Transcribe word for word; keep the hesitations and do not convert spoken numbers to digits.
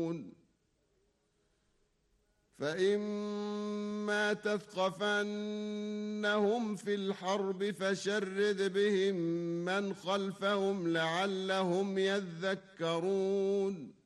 فإما تثقفنهم في الحرب فشرد بهم من خلفهم لعلهم يذكرون